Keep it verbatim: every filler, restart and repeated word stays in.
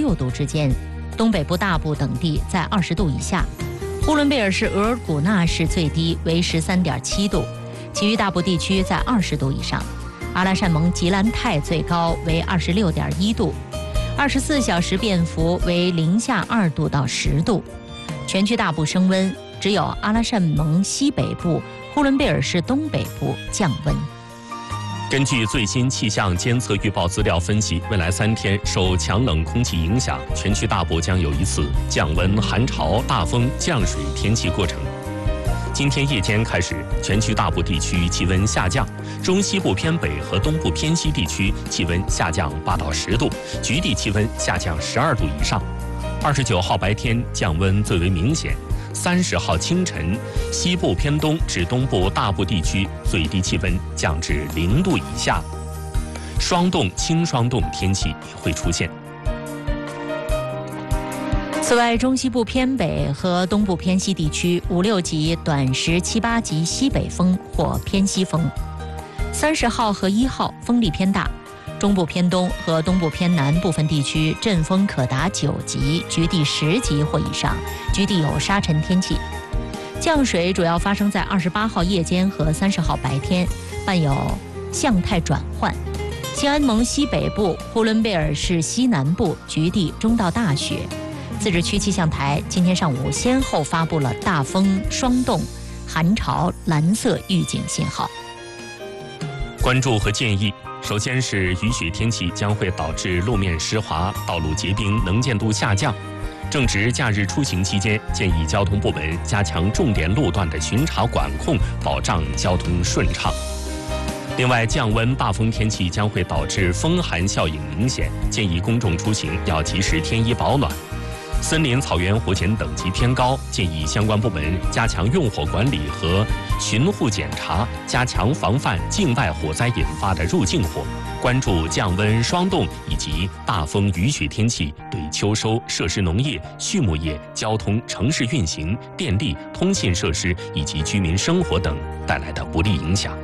六度之间，东北部大部等地在二十度以下。呼伦贝尔市额尔古纳市最低为十三点七度，其余大部地区在二十度以上。阿拉善盟吉兰泰最高为二十六点一度，二十四小时便伏为零下二度到十度。全区大部升温，只有阿拉善盟西北部、呼伦贝尔市东北部降温。 根据最新气象监测预报资料分析，未来三天受强冷空气影响，全区大部将有一次降温、寒潮、大风、降水天气过程。今天夜间开始，全区大部地区气温下降，中西部偏北和东部偏西地区气温下降八到十度，局地气温下降十二度以上。二十九号白天降温最为明显，三十号清晨，西部偏东至东部大部地区最低气温降至零度以下，霜冻、轻霜冻天气也会出现。 此外，中西部偏北和东部偏西地区五六级、短时七八级西北风或偏西风。三十号和一号风力偏大，中部偏东和东部偏南部分地区阵风可达九级，局地十级或以上，局地有沙尘天气。降水主要发生在二十八号夜间和三十号白天，伴有向态转换。西安盟西北部、呼伦贝尔市西南部局地中到大雪。自治区气象台今天上午先后发布了大风、霜冻、寒潮蓝色预警信号。 关注和建议：首先是雨雪天气将会导致路面湿滑、道路结冰、能见度下降。正值假日出行期间，建议交通部门加强重点路段的巡查管控，保障交通顺畅。另外，降温大风天气将会导致风寒效应明显，建议公众出行要及时添衣保暖。森林草原火检等级偏高，建议相关部门加强用火管理和巡护检查，加强防范境外火灾引发的入境火。关注降温、霜冻以及大风雨雪天气对秋收、设施农业、畜牧业、交通、城市运行、电力、通信设施以及居民生活等带来的不利影响。